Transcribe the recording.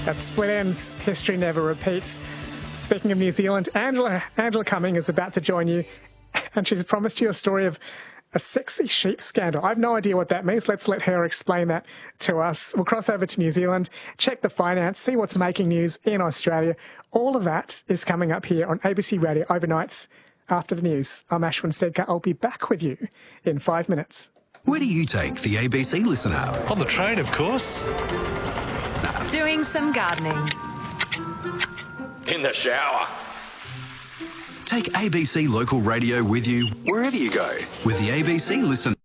At Split Ends, history never repeats. Speaking of New Zealand, Angela Cumming is about to join you, and she's promised you a story of a sexy sheep scandal. I have no idea what that means. Let's let her explain that to us. We'll cross over to New Zealand, check the finance, see what's making news in Australia. All of that is coming up here on ABC Radio overnights after the news. I'm Ashwin Sedka. I'll be back with you in 5 minutes. Where do you take the ABC Listen app? On the train, of course. Doing some gardening. In the shower. Take ABC Local Radio with you wherever you go with the ABC Listen